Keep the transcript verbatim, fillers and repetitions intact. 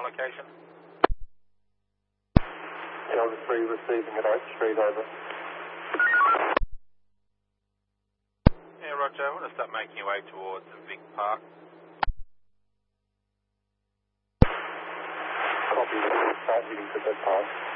location. Delta three receiving at Oak Street, over. Yeah, Roger. I want to start making your way towards Vic Park. Copy, start heading to that park.